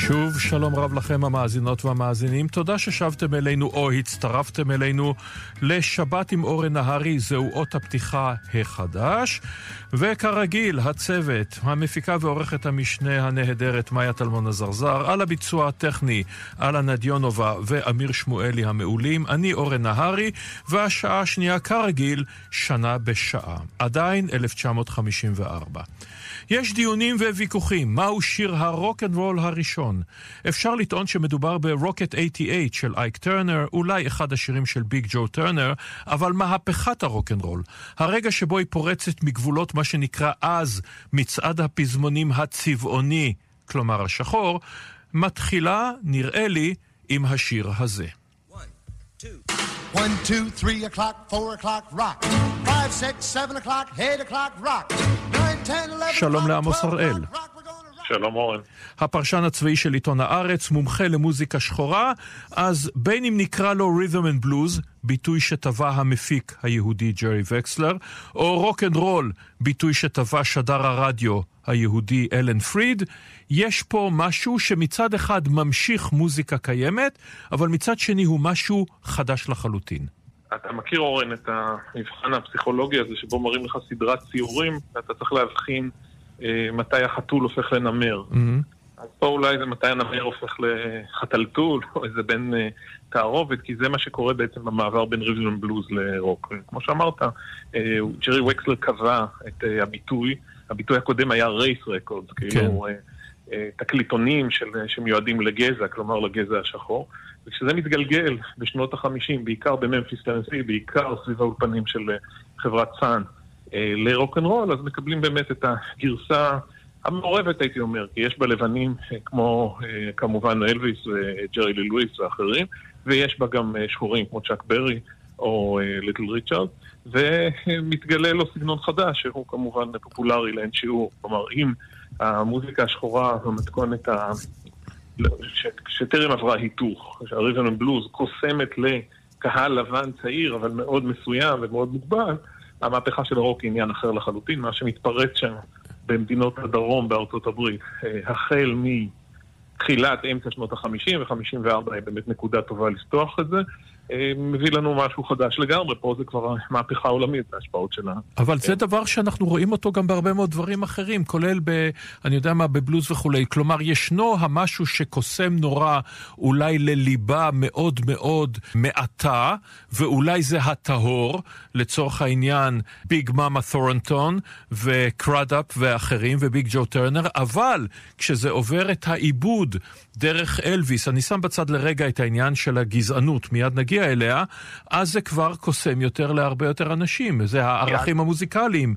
שוב שלום רב לכם המאזינות והמאזינים, תודה ששבתם אלינו או הצטרפתם אלינו לשבת עם אורן נהרי. זהו אות הפתיחה החדש, וכרגיל הצוות, המפיקה ועורכת המשנה הנהדרת מאיה טלמון הזרזר, על הביצוע הטכני אלה נדיונובה ואמיר שמואלי המעולים, אני אורן נהרי, והשעה השנייה כרגיל שנה בשעה, עדיין 1954. יש דיונים וויכוחים, מהו שיר הרוק-אנד-רול הראשון? אפשר לטעון שמדובר ברוקט 88 של אייק טרנר, אולי אחד השירים של ביג ג'ו טרנר, אבל מהפכת הרוק-אנד-רול, הרגע שבו היא פורצת מגבולות מה שנקרא אז מצעד הפזמונים הצבעוני, כלומר השחור, מתחילה, נראה לי, עם השיר הזה. 1, 2, 3 o'clock, 4 o'clock, rock. 5, 6, 7 o'clock, 8 o'clock, rock. 9, 10, 11 שלום לעמוס הראל. שלום אורן. הפרשן הצבאי של עיתון הארץ, מומחה למוזיקה שחורה, אז בין אם נקרא לו Rhythm and Blues, ביטוי שטבע המפיק היהודי ג'רי וקסלר, או רוק אנד רול, ביטוי שטבע שדר הרדיו היהודי אלן פריד, יש פה משהו שמצד אחד ממשיך מוזיקה קיימת, אבל מצד שני הוא משהו חדש לחלוטין. אתה מכיר אורן את המבחן הפסיכולוגי הזה שבו מראים לך סדרת ציורים, ואתה צריך להבחין מתי החתול הופך לנמר. אז פה אולי זה מתי הנמר הופך לחתלתול, או איזה בין תערובת, כי זה מה שקורה בעצם במעבר בין רית'ם אנד בלוז לרוק. כמו שאמרת, ג'רי וקסלר קבע את הביטוי, הביטוי הקודם היה רייס רקורדס, כאילו תקליטונים שמיועדים לגזע, כלומר לגזע השחור, וכשזה מתגלגל בשנות ה-50, בעיקר בממפיס טנסי, בעיקר סביב האולפנים של חברת סאן, לרוק אנד רול, אז מקבלים באמת את הגרסה המעורבת, הייתי אומר, כי יש בה לבנים כמו כמובן אלוויס וג'רי לי לואיס ואחרים, ויש בה גם שחורים כמו צ'אק ברי או ליטל ריצ'רד, ומתגלה לו סגנון חדש שהוא כמובן פופולרי לאין שיעור. כלומר, אם המוזיקה השחורה במתכונת שטרם עברה היתוך, שהרית'ם אנד בלוז קוסמת לקהל לבן צעיר אבל מאוד מסוים ומאוד מוגבל, המהפכה של הרוק היא עניין אחר לחלוטין, מה שמתפרץ שם במדינות הדרום בארצות הברית, החל מתחילת אמצע שנות ה-50 ו-54 היא באמת נקודה טובה לפתוח את זה, מביא לנו משהו חדש לגמרי, פה זה כבר מהפכה עולמית, ההשפעות שלה. אבל זה דבר שאנחנו רואים אותו גם בהרבה מאוד דברים אחרים, כולל אני יודע מה, בבלוז וכולי. כלומר, ישנו המשהו שקוסם נורא, אולי לליבה מאוד מאוד מעטה, ואולי זה הטהור, לצורך העניין, ביג מאמה תורנטון וקראדאפ ואחרים, וביג ג'ו טרנר, אבל כשזה עובר את העיבוד דרך אלוויס, אני שם בצד לרגע את העניין של הגזענות, מיד נגיע אליה, אז זה כבר קוסם יותר להרבה יותר אנשים. זה הערכים המוזיקליים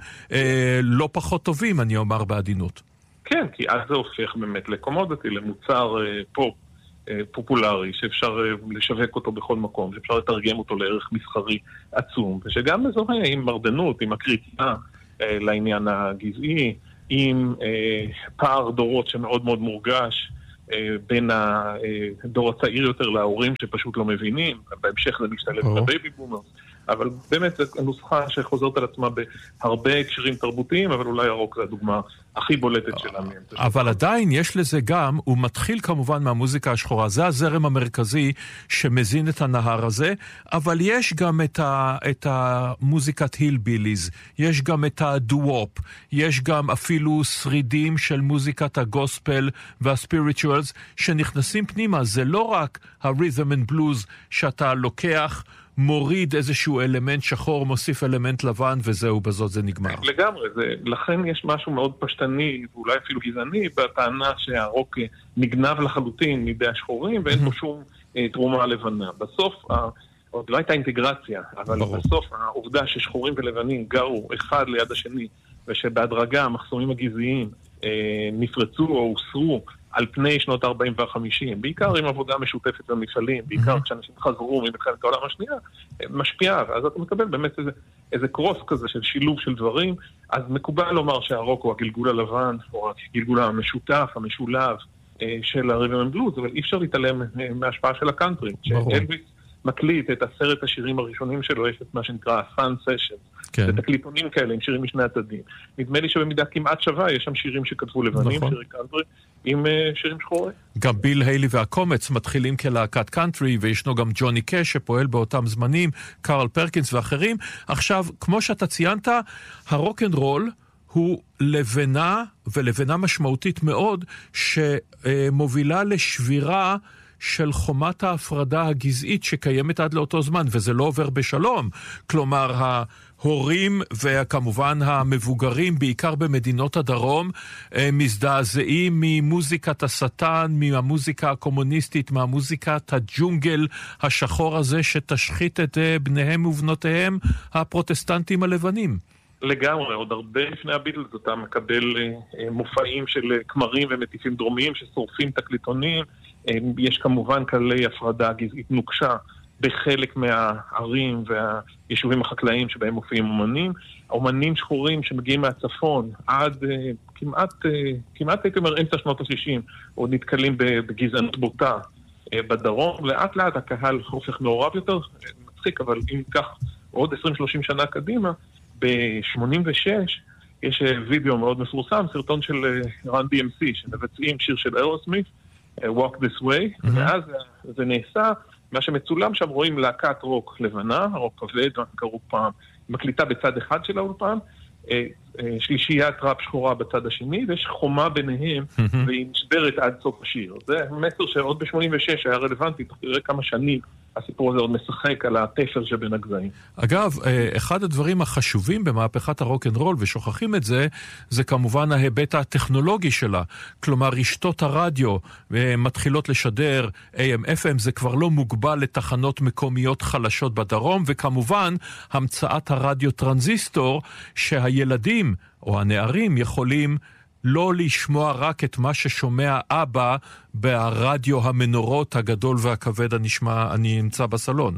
לא פחות טובים, אני אומר בעדינות. כן, כי אז זה הופך באמת לקומודיטי, למוצר פופ פופולרי, שאפשר לשווק אותו בכל מקום, שאפשר לתרגם אותו לערך מסחרי עצום, ושגם מזוהה עם מרדנות, עם הקריצה לעניין הגזעי, עם פער דורות שמאוד מאוד מורגש, בין הדור הצעיר יותר להורים שפשוט לא מבינים, בהמשך זה משתלב בבייבי בומרס, אבל באמת זו נוסחה שחוזרת על עצמה בהרבה הקשרים תרבותיים, אבל אולי הרוק זה הדוגמה הכי בולטת שלה. אבל עדיין יש לזה גם, הוא מתחיל כמובן מהמוזיקה השחורה, זה הזרם המרכזי שמזין את הנהר הזה, אבל יש גם את המוזיקת הילביליז, יש גם את הדו-וופ, יש גם אפילו שרידים של מוזיקת הגוספל והספיריטואלס שנכנסים פנימה, זה לא רק הרית'ם אנד בלוז שאתה לוקח, מוריד איזשהו אלמנט שחור, מוסיף אלמנט לבן, וזהו, בזאת זה נגמר. לגמרי, לכן יש משהו מאוד פשטני, ואולי אפילו גזעני, בטענה שהרוק נגנב לחלוטין מידי השחורים, ואין פה שום תרומה לבנה. בסוף, עוד לא הייתה אינטגרציה, אבל בסוף העובדה ששחורים ולבנים גרו אחד ליד השני, ושבהדרגה המחסומים הגזעיים נפרצו או הוסרו, על פני שנות ה-40 וה-50, בעיקר עם עבודה משותפת במפעלים, בעיקר כשאנשים חזרו ממלחמת העולם השנייה, משפיעה, ואז אתה מקבל באמת איזה קרוס כזה של שילוב של דברים, אז מקובל לומר שהרוק הוא הגלגול הלבן, או הגלגול המשותף, המשולב של הרית'ם אנד בלוז, אבל אי אפשר להתעלם מההשפעה של הקאנטרי. כשאלוויס מקליט את 10 השירים הראשונים שלו, יש את מה שנקרא Sun Sessions, זה תקליטונים כאלה עם שירים משני הצדדים. נדמה לי שבמידה כמעט שווה, יש שם שירים שכתבו לבנים, שירי קאנטרי, עם שירים שחורים. גם ביל היילי והקומץ מתחילים כלהקת קאנטרי, וישנו גם ג'וני קאש שפועל באותם זמנים, קארל פרקינס ואחרים. עכשיו, כמו שאתה ציינת, הרוק'נ'רול הוא לבנה, ולבנה משמעותית מאוד, שמובילה לשבירה של חומת ההפרדה הגזעית שקיימת עד לאותו זמן, וזה לא עובר בשלום. כלומר, ההורים וכמובן המבוגרים, בעיקר במדינות הדרום, מזדעזעים ממוזיקת השטן, מהמוזיקה הקומוניסטית, מהמוזיקת הג'ונגל השחור הזה שתשחית את בניהם ובנותיהם הפרוטסטנטים הלבנים. לגמרי, עוד הרבה לפני הביטלס אתה מקבל מופעים של כמרים ומטיפים דרומיים ששורפים תקליטונים. יש כמובן כללי הפרדה גזעית נוקשה בחלק מהערים והיישובים החקלאיים שבהם מופיעים אומנים שחורים שמגיעים מהצפון עד כמעט הייתי אומר אמצע שנות ה-60 עוד נתקלים בגזענות בוטה בדרום. לאט לאט הקהל הופך מעורב יותר, מצחיק, אבל אם כך עוד 20-30 שנה קדימה, ב-86 יש וידאו מאוד מפורסם, סרטון של רן DMC שמבצעים שיר של אירוסמית, Walk This Way, ואז זה נעשה, מה שמצולם שם רואים להקת רוק לבנה, רוק כבד, קראו פעם, מקליטה בצד אחד של האולפן, שלישיית ראפ שחורה בצד השני, ויש חומה ביניהם, והיא נשברת עד סוף השיר. זה מסר שעוד ב-86 היה רלוונטי, תראה כמה שנים הסיפור הזה עוד משחק על התפר שבין הגזעים. אגב, אחד הדברים החשובים במהפכת הרוק'נ'רול, ושוכחים את זה, זה כמובן ההיבט הטכנולוגי שלה. כלומר, רשתות הרדיו מתחילות לשדר AM/FM, זה כבר לא מוגבל לתחנות מקומיות חלשות בדרום, וכמובן, המצאת הרדיו טרנזיסטור, שהילדים או הנערים יכולים לא לשמוע רק את מה ששומע אבא ברדיו המנורות הגדול והכבד אני נמצא בסלון.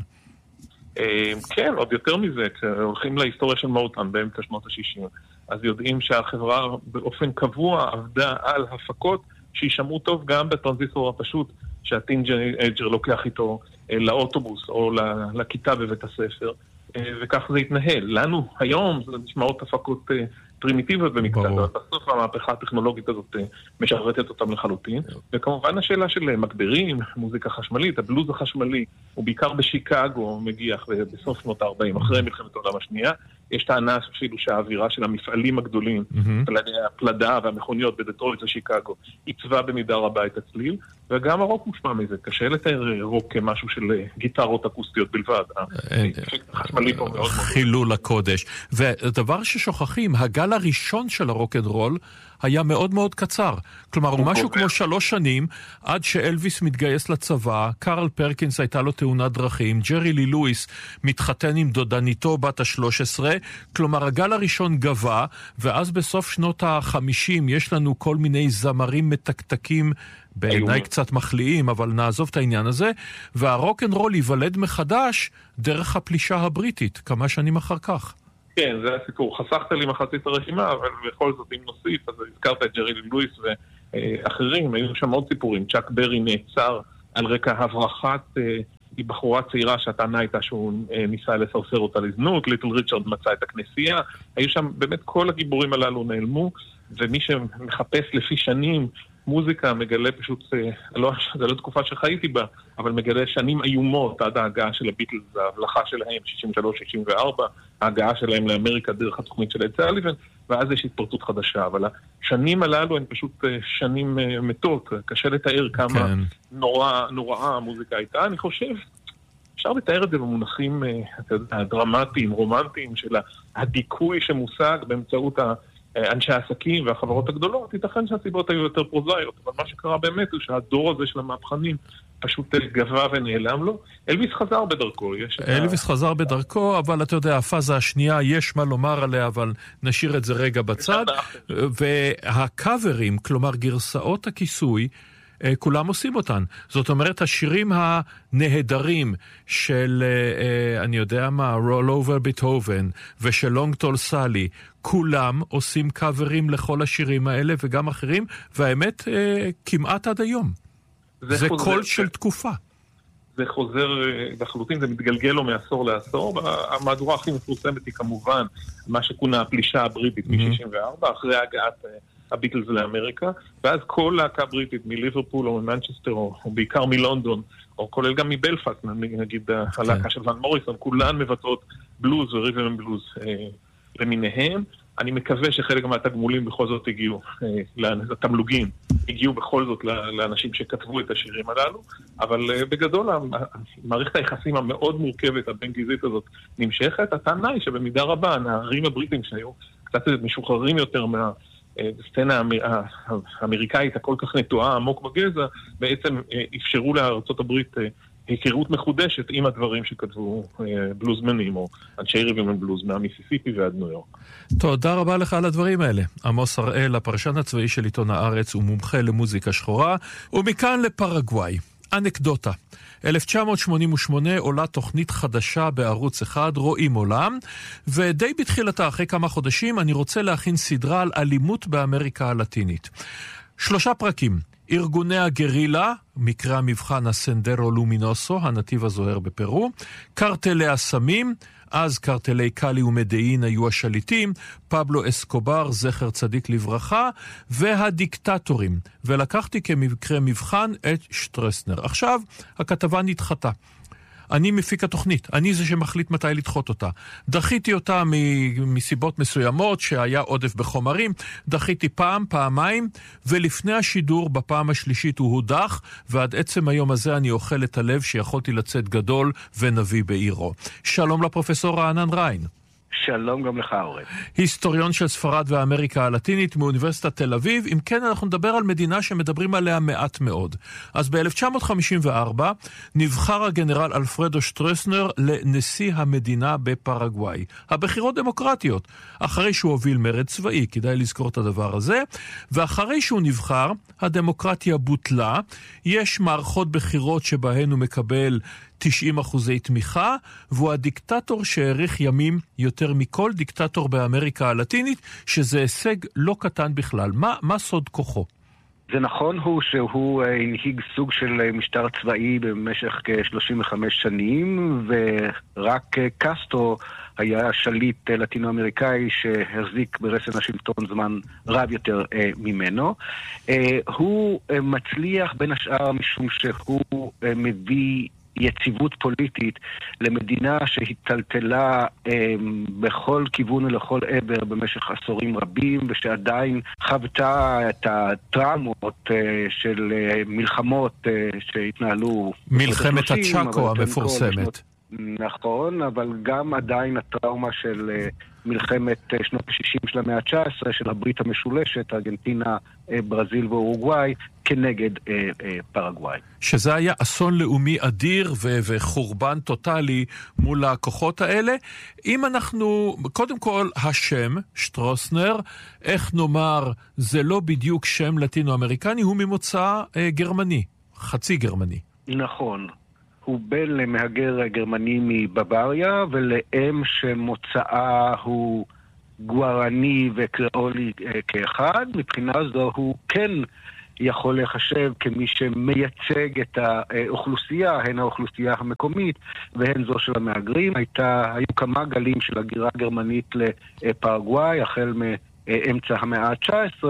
כן, עוד יותר מזה, כשהולכים להיסטוריה של מוטאן באמצע שנות ה-60, אז יודעים שהחברה באופן קבוע עבדה על הפקות שישמעו טוב גם בטרנזיסטור הפשוט שהטינג'ר לוקח איתו לאוטובוס או לכיתה בבית הספר, וכך זה יתנהל. לנו היום זה נשמעות הפקות פרימיטיביות במקצת, אבל בסוף המהפכה הטכנולוגית הזאת משרתת אותם לחלוטין. וכמובן השאלה של מגברים, מוזיקה חשמלית, הבלוז החשמלי, הוא בעיקר בשיקגו מגיח בסוף שנות ה-40, אחרי מלחמת העולם השנייה. יש טענה אפילו שהאווירה של המפעלים הגדולים, הפלדה והמכוניות בדטרויט ושיקגו, עיצבה במידה רבה את הצליל, וגם הרוק מושפע מזה. קשה לתאר רוק כמשהו של גיטרות אקוסטיות בלבד. החשמלי פה מאוד חילול הקודש. ודבר ששוכחים, הגל הראשון של הרוק'נ'רול היה מאוד מאוד קצר. כלומר, הוא משהו כמו 3 שנים, עד שאלוויס מתגייס לצבא, קארל פרקינס הייתה לו תאונת דרכים, ג'רי לי לואיס מתחתן עם דודניתו בת ה-13, כלומר, הגל הראשון גבה, ואז בסוף שנות ה-50 יש לנו כל מיני זמרים מתקתקים, בעיניי קצת מחליאים, אבל נעזוב את העניין הזה, והרוק'נ'רול ייוולד מחדש דרך הפלישה הבריטית, כמה שנים אחר כך. כן, זה הסיפור. חסכת לי מחצית הרשימה, אבל בכל זאת, אם נוסיף, אז הזכרת את ג'רי לי לואיס ואחרים, היו שם עוד סיפורים. צ'אק ברי נעצר על רקע הברחת, היא בחורה צעירה שהטענה הייתה שהוא ניסה לסרסר אותה לזנות, ליטל ריצ'רד מצא את הכנסייה, היו שם באמת כל הגיבורים הללו נעלמו, ומי שמחפש לפי שנים מוזיקה מגלה פשוט, זה לא תקופה שחייתי בה, אבל מגלה שנים איומות עד ההגעה של הביטלס, ההבלחה שלהם, 63-64, ההגעה שלהם לאמריקה דרך התוכנית של אד סאליבן, ואז יש התפרצות חדשה, אבל השנים הללו הן פשוט שנים מתות, קשה לתאר כמה נוראה המוזיקה הייתה. אני חושב, אפשר לתאר את זה במונחים הדרמטיים, רומנטיים, של הדיכוי שמושג באמצעות אנשי העסקים והחברות הגדולות. ייתכן שהסיבות היו יותר פרוזאיות, אבל מה שקרה באמת הוא שהדור הזה של המהפכנים פשוט גבה ונעלם לו. אלוויס חזר בדרכו. אלוויס חזר בדרכו, אבל אתה יודע, הפאזה השנייה, יש מה לומר עליה, אבל נשאיר את זה רגע בצד. והקאברים, כלומר גרסאות הכיסוי, כולם עושים אותן. זאת אומרת, השירים הנהדרים של, אני יודע מה, Roll Over Beethoven ושל Long Tall Sally, כולם עושים קאברים לכל השירים האלה וגם אחרים, והאמת, כמעט עד היום. זה קול של תקופה. זה חוזר לחלוטין, זה מתגלגל לו מעשור לעשור, והמהדורה הכי מפורסמת היא כמובן מה שכונה הפלישה הבריטית מ-64, אחרי הגעת הביטלס לאמריקה, ואז כל להקה בריטית מליברפול או ממנצ'סטר, או בעיקר מלונדון, או כולל גם מבלפאסט, נגיד הלהקה של ון מוריסון, כולן מבצעות בלוז ורית'ם בלוז למיניהם. אני מקווה שחלק מהתגמולים בכל זאת הגיעו, התמלוגים הגיעו בכל זאת לאנשים שכתבו את השירים הללו, אבל בגדול מערכת היחסים המאוד מורכבת הבין-גזעית הזאת נמשכת. הטענה היא שבמידה רבה הנערים הבריטים שהיו קצת משוחררים יותר מהסצנה האמריקאית הכל כך נטועה עמוק בגזע, בעצם אפשרו לארצות הברית היכרות מחודשת עם הדברים שכתבו בלוזמנים או אנשי רית'ם בלוז מהמיסיסיפי ועד ניו יורק. תודה רבה לך על הדברים האלה. עמוס הראל, הפרשן הצבאי של עיתון הארץ ומומחה למוזיקה שחורה. ומכאן לפרגוואי. אנקדוטה. 1988 עולה תוכנית חדשה בערוץ אחד, רואים עולם, ודי בתחילתה, אחרי כמה חודשים, אני רוצה להכין סדרה על אלימות באמריקה הלטינית. 3 פרקים. ארגוני הגרילה, מקרה המבחן הסנדרו לומינוסו, הנתיב הזוהר בפרו, קרטלי הסמים, אז קרטלי קלי ומדאין היו השליטים, פבלו אסקובר, זכר צדיק לברכה, והדיקטטורים. ולקחתי כמקרה מבחן את שטרסנר. עכשיו, הכתבה נדחתה. אני מפיק התוכנית, אני זה שמחליט מתי לדחות אותה. דחיתי אותה מסיבות מסוימות, שהיה עודף בחומרים, דחיתי פעמיים, ולפני השידור בפעם השלישית הוא הודח, ועד עצם היום הזה אני אוכל את הלב שיכולתי לצאת גדול ונביא בעירו. שלום לפרופסור רענן ריין. שלום גם לך, אורן. היסטוריון של ספרד ואמריקה הלטינית מאוניברסיטת תל אביב. אם כן, אנחנו נדבר על מדינה שמדברים עליה מעט מאוד. אז ב-1954 נבחר הגנרל אלפרדו שטרסנר לנשיא המדינה בפרגוואי. הבחירות דמוקרטיות, אחרי שהוא הוביל מרד צבאי, כדאי לזכור את הדבר הזה, ואחרי שהוא נבחר, הדמוקרטיה בוטלה. יש מערכות בחירות שבהן הוא מקבל 90% תמיכה, והוא הדיקטטור שהאריך ימים יותר מכל דיקטטור באמריקה הלטינית, שזה הישג לא קטן בכלל. מה סוד כוחו? זה נכון שהוא הנהיג סוג של משטר צבאי במשך כ-35 שנים, ורק קסטרו היה שליט לטינו-אמריקאי שהחזיק ברסן השלטון זמן רב יותר ממנו. הוא מצליח בין השאר משום שהוא מביא יציבות פוליטית למדינה שהתטלטלה בכל כיוון ולכל עבר במשך עשורים רבים, ושעדיין חוותה את הטראומות של מלחמות שהתנהלו. מלחמת הצ'אקו המפורסמת. נכון, אבל גם עדיין הטראומה של מלחמת שנות ה-60 של המאה ה-19, של הברית המשולשת, ארגנטינה, ברזיל ואורוגוואי, כנגד פרגוואי. שזה היה אסון לאומי אדיר וחורבן טוטלי מול הכוחות האלה. אם אנחנו, קודם כל, השם, שטרוסנר, איך נאמר, זה לא בדיוק שם לטינו-אמריקני, הוא ממוצא גרמני, חצי גרמני. נכון. הוא בן למהגר גרמני מבוואריה, ולאם שמוצאה הוא גוארני וקריאולי כאחד. מבחינה זו הוא כן יכול לחשב כמי שמייצג את האוכלוסייה, הן האוכלוסייה המקומית והן זו של המהגרים. היו כמה גלים של הגירה גרמנית לפרגוואי, החל מאמצע המאה ה-19,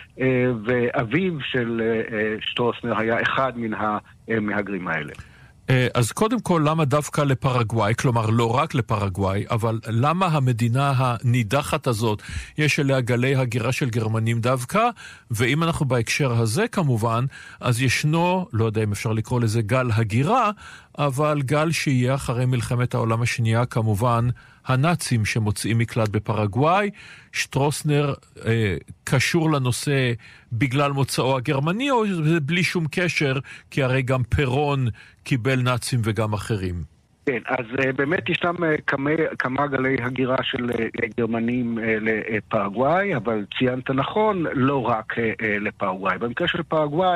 ואביו של שטרוסנר היה אחד מן המהגרים האלה. אז קודם כל, למה דווקא לפרגוואי? כלומר, לא רק לפרגוואי, אבל למה המדינה הנידחת הזאת, יש אליה גלי הגירה של גרמנים דווקא? ואם אנחנו בהקשר הזה, כמובן, אז ישנו, לא יודע אם אפשר לקרוא לזה גל הגירה, אבל גל שיהיה אחרי מלחמת העולם השנייה, כמובן, הנאצים שמוצאים מקלט בפרגוואי. שטרוסנר קשור לנושא בגלל מוצאו הגרמני, או זה בלי שום קשר, כי הרי גם פרון קיבל נאצים וגם אחרים? כן, אז באמת ישנם כמה גלי הגירה של גרמנים לפרגוואי, אבל ציינת נכון, לא רק לפרגוואי. במקרה של פרגוואי,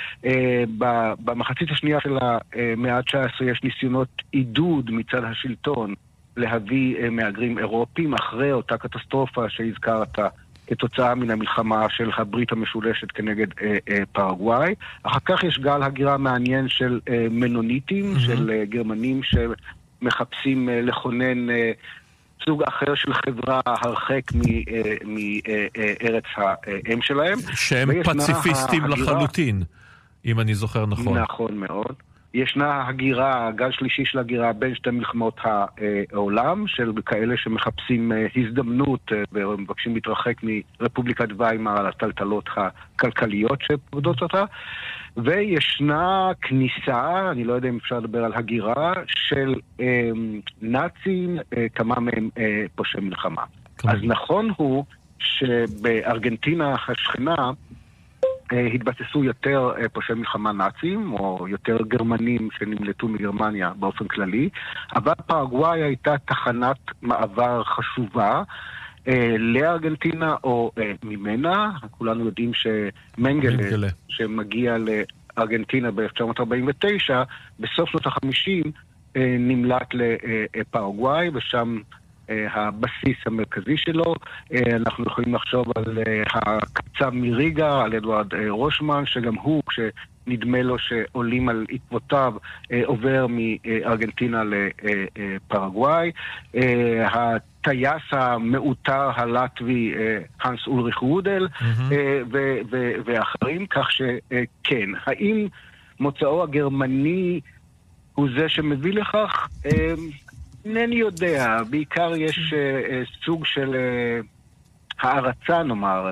במחצית השנייה של המאה ה-19 יש ניסיונות עידוד מצד השלטון להביא מהגרים אירופים אחרי אותה קטסטרופה שהזכרת כתוצאה מן המלחמה של הברית המשולשת כנגד פרגוואי. אחר כך יש גל הגירה מעניין של מנוניטים, של גרמנים שמחפשים לכונן סוג אחר של חברה הרחק מארץ האם שלהם. שהם פציפיסטים לחלוטין, אם אני זוכר נכון. נכון מאוד. ישנה הגירה, גל שלישי של הגירה בין שתי מלחמות העולם, של כאלה שמחפשים הזדמנות ומבקשים להתרחק מרפובליקת ויימאר על הטלטלות הכלכליות שפוקדות אותה. וישנה כניסה, אני לא יודע אם אפשר לדבר על הגירה, של נאצים, כמה מהם פושעי מלחמה. אז נכון הוא שבארגנטינה השכנה התבססו יותר פושעי מלחמה נאצים, או יותר גרמנים שנמלטו מגרמניה באופן כללי, אבל פרגוואי הייתה תחנת מעבר חשובה לארגנטינה או ממנה. כולנו יודעים שמנגלה, שמגיע לארגנטינה ב-1949, בסוף שנות ה-50 נמלט לפרגוואי, ושם הבסיס המרכזי שלו. אנחנו יכולים לחשוב על הקצב מריגה, על אדוארד רושמן, שגם הוא, כשנדמה לו שעולים על עקבותיו, עובר מארגנטינה לפרגוואי. הטייס המאותר הלטבי, הנס אולריך רודל, ואחרים, כך שכן. האם מוצאו הגרמני הוא זה שמביא לכך? אינני יודע. בעיקר יש סוג של הערצה, נאמר,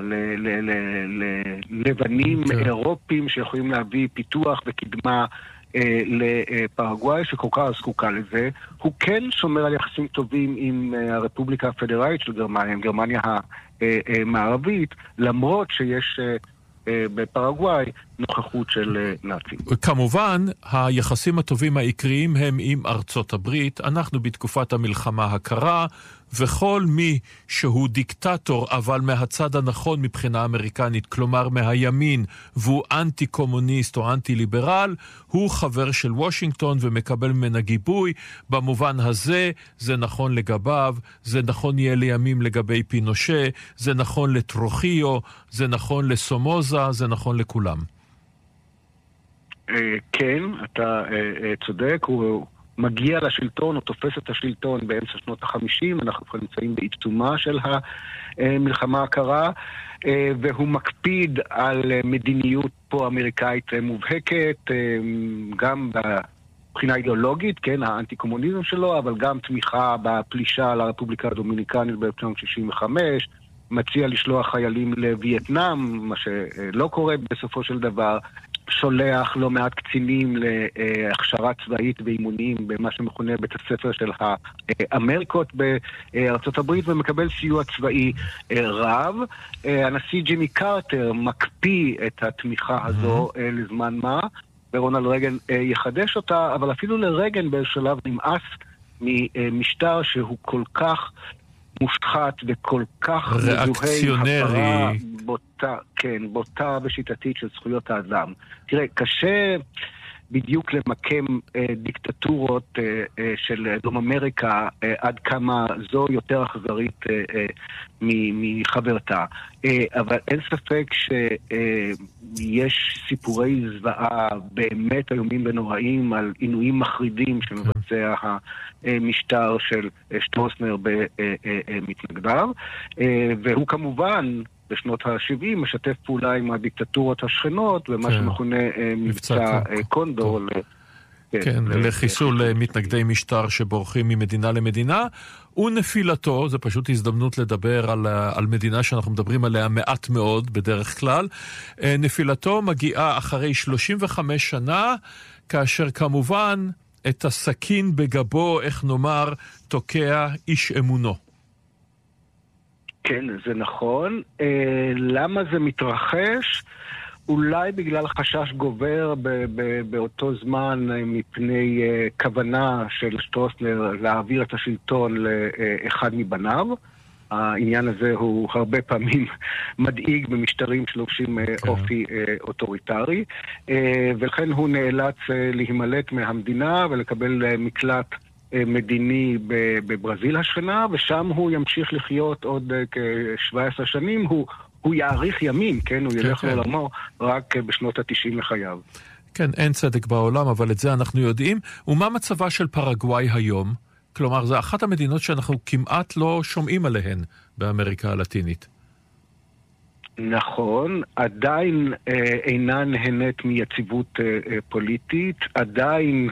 ללבנים אירופים שיכולים להביא פיתוח וקדמה לפרגוואי, שכל כך זקוקה לזה. הוא כן שומר על יחסים טובים עם הרפובליקה הפדרלית של גרמניה, עם גרמניה המערבית, למרות שיש בפרגוואי נוכחות של נאצים. כמובן, היחסים הטובים העיקריים הם עם ארצות הברית. אנחנו בתקופת המלחמה הקרה, וכל מי שהוא דיקטטור, אבל מהצד הנכון מבחינה אמריקנית, כלומר מהימין, והוא אנטי-קומוניסט או אנטי-ליברל, הוא חבר של וושינגטון ומקבל ממנה גיבוי. במובן הזה, זה נכון לגביו, זה נכון יהיה לימים לגבי פינושה, זה נכון לטרוחיו, זה נכון לסומוזה, זה נכון לכולם. כן, אתה צודק, הוא מגיע לשלטון, הוא תופס את השלטון באמצע שנות ה-50, אנחנו כבר נמצאים בעיצומה של המלחמה הקרה, והוא מקפיד על מדיניות פה-אמריקאית מובהקת, גם מבחינה אידיאולוגית, כן, האנטי-קומוניזם שלו, אבל גם תמיכה בפלישה לרפובליקה הדומיניקנית ב-1965, מציע לשלוח חיילים לווייטנאם, מה שלא קורה בסופו של דבר, שולח לא מעט קצינים להכשרה צבאית ואימונים במה שמכונה בית הספר של האמריקות בארצות הברית, ומקבל סיוע צבאי רב. הנשיא ג'ימי קרטר מקפיא את התמיכה הזו לזמן מה, ורונלד רייגן יחדש אותה, אבל אפילו לרייגן בשלב נמאס ממשטר שהוא כל כך מושחת וכל כך ריאקציונרי, בוטה ושיטתית של זכויות האדם. תראה, קשה בדיוק למקם דיקטטורות של דרום אמריקה עד כמה זו יותר אכזרית מחברתה. אבל אין ספק שיש סיפורי זוועה באמת איומים ונוראים על עינויים מחרידים שמבצע המשטר של שטרוסנר במתנגדיו, והוא כמובן בשנות ה-70 משתף פעולה עם הדיקטטורות השכנות ומה שמכונה מבצע קונדור. כן, לחיסול מתנגדי משטר שבורחים ממדינה למדינה, ונפילתו, זה פשוט הזדמנות לדבר על מדינה שאנחנו מדברים עליה מעט מאוד בדרך כלל, נפילתו מגיעה אחרי 35 שנה, כאשר כמובן את הסכין בגבו, איך נאמר, תוקע איש אמונו. כן, זה נכון. למה זה מתרחש? אולי בגלל חשש גובר באותו זמן מפני כוונה של שטרוסנר להעביר את השלטון לאחד מבניו. העניין הזה הוא הרבה פעמים מדאיג במשטרים שלובשים אופי אוטוריטרי, ולכן הוא נאלץ להימלט מהמדינה ולקבל מקלט מדיני בברזיל השנה, ושם הוא ימשיך לחיות עוד כ-17 שנים, הוא יאריך ימים, כן? הוא ילך לעולמו רק בשנות ה-90 לחייו. כן, אין צדק בעולם, אבל את זה אנחנו יודעים. ומה מצבה של פרגוואי היום? כלומר, זו אחת המדינות שאנחנו כמעט לא שומעים עליהן באמריקה הלטינית. נכון, עדיין אינה נהנית מיציבות פוליטית, עדיין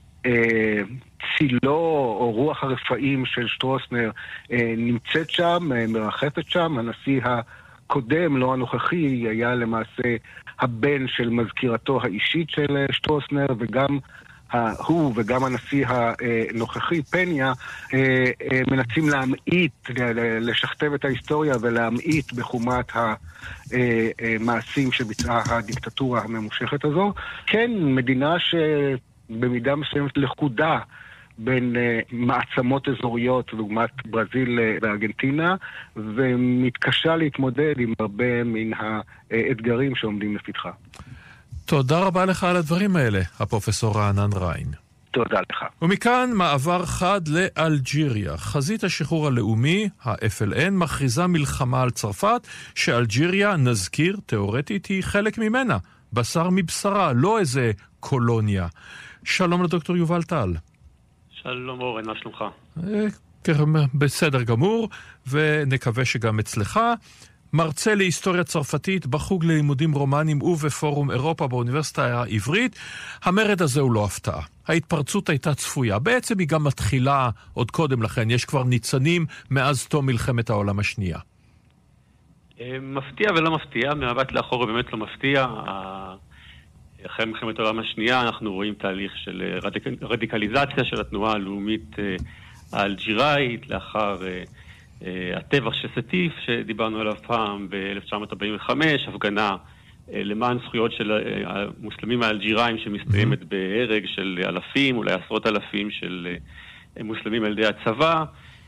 צילו או רוח הרפאים של שטרוסנר נמצאת שם, מרחפת שם. הנשיא הקודם, לא הנוכחי, היה למעשה הבן של מזכירתו האישית של שטרוסנר, וגם הוא וגם הנשיא הנוכחי, פניה, מנסים להמעיט, לשכתב את ההיסטוריה ולהמעיט בחומת המעשים שביצעה הדיקטטורה הממושכת הזו. כן, מדינה שבמידה מסוימת לכודה בין מעצמות אזוריות, לעומת ברזיל וארגנטינה, ומתקשה להתמודד עם הרבה מן האתגרים שעומדים לפתחה. תודה רבה לך על הדברים האלה, הפרופסור רענן ריין. תודה לך. ומכאן מעבר חד לאלג'יריה. חזית השחרור הלאומי, ה-FLN, מכריזה מלחמה על צרפת, שאלג'יריה, נזכיר, תיאורטית, היא חלק ממנה. בשר מבשרה, לא איזה קולוניה. שלום לדוקטור יובל טל. שלום אורן, מה שלומך? בסדר גמור, ונקווה שגם אצלך. מרצה להיסטוריה צרפתית בחוג ללימודים רומנים ובפורום אירופה באוניברסיטה העברית. המרד הזה הוא לא הפתעה. ההתפרצות הייתה צפויה. בעצם היא גם מתחילה עוד קודם לכן. יש כבר ניצנים מאז תום מלחמת העולם השנייה. מפתיע ולא מפתיע. מהבט לאחור באמת לא מפתיע. אחרי מלחמת העולם השנייה אנחנו רואים תהליך של רדיקליזציה של התנועה הלאומית האלג'יראית, לאחר הטבח של סטיף שדיברנו עליו פעם ב-1945, הפגנה למען זכויות של המוסלמים האלג'יראים שמסתיימת בהרג של אלפים, אולי עשרות אלפים של מוסלמים על ידי הצבא,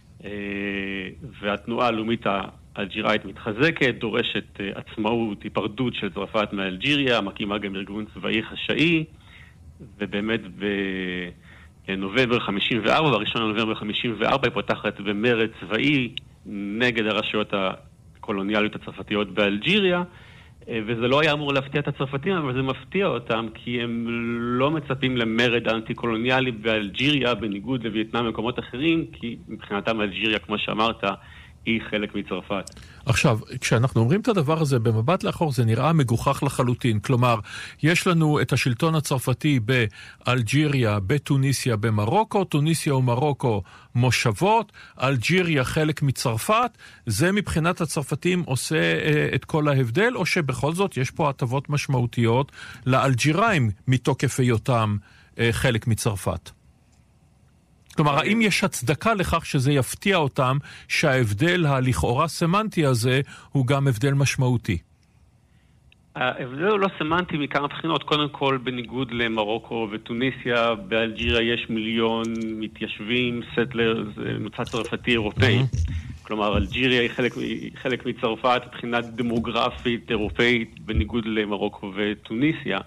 והתנועה הלאומית האלג'יראית מתחזקת, דורשת עצמאות, היפרדות של צרפת מאלג'יריה, מקימה גם ארגון צבאי חשאי, ובאמת בנובמבר 54, בראשון לנובמבר 54, היא פותחת במרד צבאי נגד הרשויות הקולוניאליות הצרפתיות באלג'יריה, וזה לא היה אמור להפתיע את הצרפתים, אבל זה מפתיע אותם, כי הם לא מצפים למרד אנטי-קולוניאלי באלג'יריה, בניגוד לווייטנאם ומקומות אחרים, כי מבחינתם אלג'יריה, כמו שאמרת, היא חלק מצרפת. עכשיו, כשאנחנו אומרים את הדבר הזה, במבט לאחור זה נראה מגוחך לחלוטין. כלומר, יש לנו את השלטון הצרפתי באלג'יריה, בתוניסיה, במרוקו, תוניסיה ומרוקו מושבות, אלג'יריה חלק מצרפת, זה מבחינת הצרפתים עושה את כל ההבדל, או שבכל זאת יש פה הטבות משמעותיות לאלג'יראים מתוקף היותם חלק מצרפת? כלומר, האם יש הצדקה לכך שזה יפתיע אותם שההבדל הלכאורה סמנטי הזה הוא גם הבדל משמעותי? ההבדל הוא לא סמנטי מכמה בחינות. קודם כל, בניגוד למרוקו וטוניסיה, באלג'יריה יש מיליון מתיישבים, סטלרס, מוצא צרפתי אירופאי. כלומר, אלג'יריה היא חלק מצרפת מבחינה דמוגרפית אירופאית, בניגוד למרוקו וטוניסיה.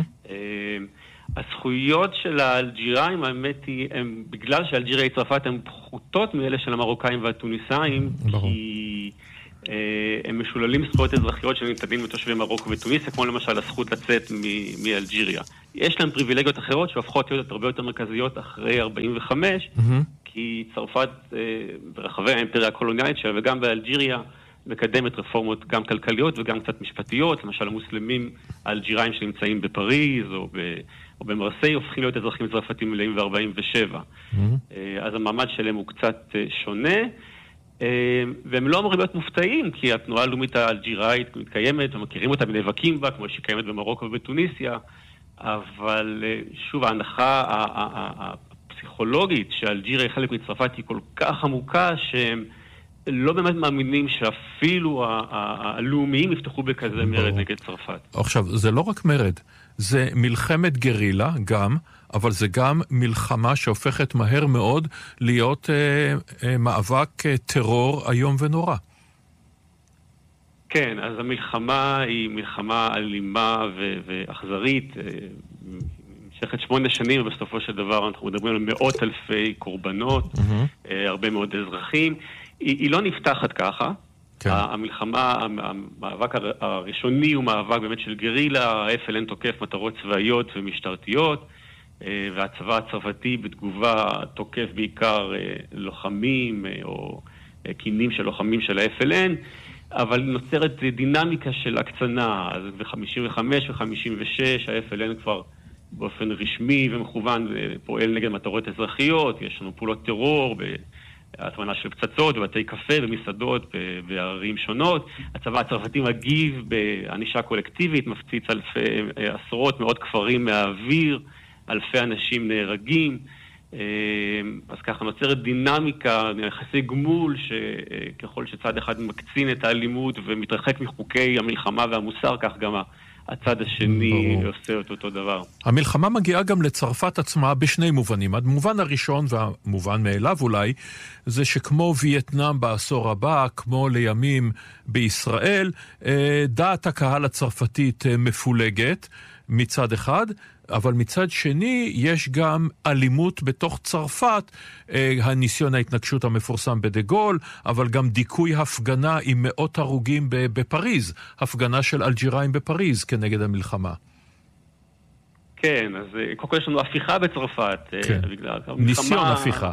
הזכויות של האלג'יראים, האמת היא, בגלל שאלג'יריה היא צרפת, הן פחותות מאלה של המרוקאים והטוניסאים, כי הם משוללים זכויות אזרחיות שניתנים לתושבי מרוקו וטוניסיה, כמו למשל הזכות לצאת מאלג'יריה. יש להם פריבילגיות אחרות שהופכות להיות הרבה יותר מרכזיות אחרי 45, כי צרפת ברחבי האימפריה הקולוניאלית שלה וגם באלג'יריה מקדמת רפורמות גם כלכליות וגם קצת משפטיות, למשל המוסלמים האלג'יראים שנמצאים בפריז או במרסיי הופכים להיות אזרחים צרפתים מלאים ב-47. אז המעמד שלהם הוא קצת שונה, והם לא אמורים להיות מופתעים, כי התנועה הלאומית האלג'יראית מתקיימת ומכירים אותה ונאבקים בה, כמו שקיימת במרוקו ובטוניסיה, אבל שוב, ההנחה הפסיכולוגית שאלג'יריה היא חלק מצרפת היא כל כך עמוקה שהם לא באמת מאמינים שאפילו הלאומיים יפתחו בכזה מרד נגד צרפת. עכשיו, זה לא רק מרד, זה מלחמת גרילה גם, אבל זה גם מלחמה שהופכת מהר מאוד להיות מאבק טרור איום ונורא. כן, אז המלחמה היא מלחמה אלימה ואכזרית, נמשכת 8 שנים, ובסופו של דבר אנחנו מדברים על מאות אלפי קורבנות, הרבה מאוד אזרחים. היא לא נפתחת ככה. כן. המלחמה, המאבק הראשוני הוא מאבק באמת של גרילה, ה-FLN תוקף מטרות צבאיות ומשטרתיות, והצבא הצרפתי בתגובה תוקף בעיקר לוחמים או קינים של לוחמים של ה-FLN, אבל נוצרת דינמיקה של הקצנה. אז ב-55 ו-56 ה-FLN כבר באופן רשמי ומכוון פועל נגד מטרות אזרחיות, יש לנו פעולות טרור, בהטמנה של פצצות, בבתי קפה ומסעדות בערים שונות. הצבא הצרפתי מגיב בענישה קולקטיבית, מפציץ עשרות מאות כפרים מהאוויר, אלפי אנשים נהרגים. אז ככה נוצרת דינמיקה, יחסי גמול, שככל שצד אחד מקצין את האלימות ומתרחק מחוקי המלחמה והמוסר, כך גם הצד השני עושה את אותו דבר. המלחמה מגיעה גם לצרפת עצמה בשני מובנים. המובן הראשון והמובן מאליו אולי, זה שכמו וייטנאם בעשור הבא, כמו לימים בישראל, דעת הקהל הצרפתית מפולגת מצד אחד, אבל מצד שני יש גם אלימות בתוך צרפת, הניסיון ההתנגשות המפורסם בדה גול, אבל גם דיכוי הפגנה עם מאות הרוגים בפריז, הפגנה של אלג'יראים בפריז כנגד המלחמה. כן, אז קודם כל יש לנו הפיכה בצרפת. כן, ניסיון הפיכה.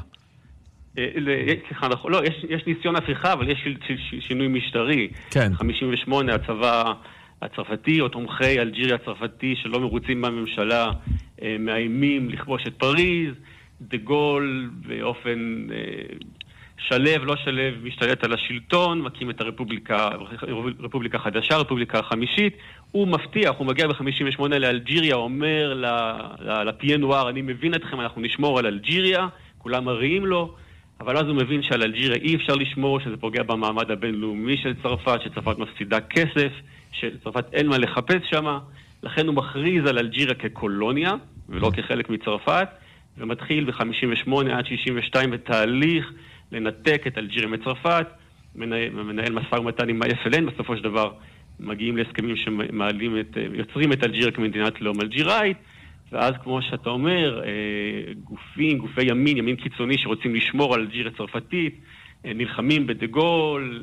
לא, יש ניסיון הפיכה, אבל יש שינוי משטרי. כן. 58 הצבא הצרפתי או תומכי אלג'יריה הצרפתי שלא מרוצים בממשלה מאיימים לכבוש את פריז. דה גול באופן שלב, לא שלב, משתלט על השלטון, מקים את הרפובליקה חדשה, הרפובליקה החמישית. הוא מבטיח, הוא מגיע ב-58 לאלג'יריה, אומר לפייה נואר, אני מבין אתכם, אנחנו נשמור על אלג'יריה, כולם מריעים לו, אבל אז הוא מבין שעל אלג'יריה אי אפשר לשמור, שזה פוגע במעמד הבינלאומי של צרפת, שצרפת מפסידה כסף, שצרפת אין מה לחפש שמה, לכן הוא מכריז על אלג'יריה כקולוניה, ולא כחלק מצרפת, ומתחיל ב-58 עד 62 בתהליך לנתק את אלג'יריה מצרפת, מנהל משא ומתן עם ה-FLN, בסופו של דבר מגיעים להסכמים יוצרים את אלג'יריה כמדינת לאום אלג'יראית, ואז כמו שאתה אומר, גופי ימין קיצוני שרוצים לשמור על אלג'יריה צרפתית, נלחמים בדה גול,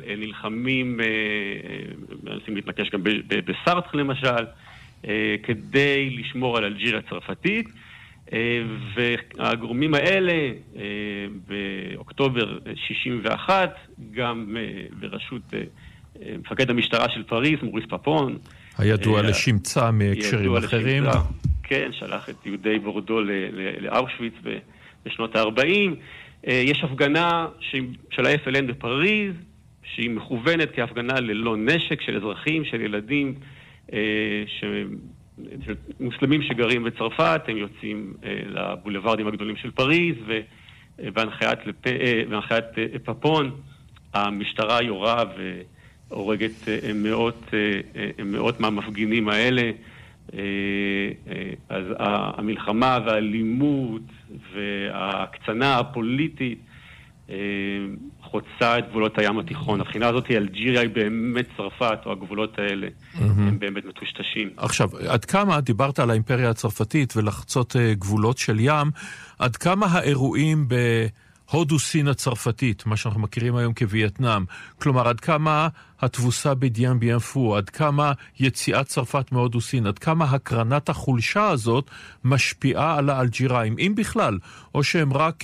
מנסים להתנקש גם בסארטר למשל, כדי לשמור על אלג'יריה הצרפתית, והגורמים האלה באוקטובר 61, גם בראשות מפקד המשטרה של פריז, מוריס פפון, הידוע לשמצה מהקשרים אחרים. כן, שלח את יהודי בורדו לאושוויץ בשנות ה-40. יש הפגנה של ה-FLN בפריז, שהיא מכוונת כהפגנה ללא נשק של אזרחים, של ילדים, מוסלמים שגרים בצרפת, הם יוצאים לבולווארדים הגדולים של פריז, ובהנחיית פפון, המשטרה יורה והורגת מאות מהמפגינים האלה. אז המלחמה והאלימות וההקצנה הפוליטית חוצה את גבולות הים התיכון. הבחינה הזאת אלג'יריה היא באמת צרפת, או הגבולות האלה הם באמת מטושטשים. עכשיו, עד כמה דיברת על האימפריה הצרפתית ולחצות גבולות של ים, עד כמה האירועים בהודו סין הצרפתית, מה שאנחנו מכירים היום כווייטנאם, כלומר עד כמה התבוסה בדיאן ביאן פו, עד כמה יציאת צרפת מהודו סין, עד כמה הקרנת החולשה הזאת משפיעה על האלג'יראים, אם בכלל, או שהם רק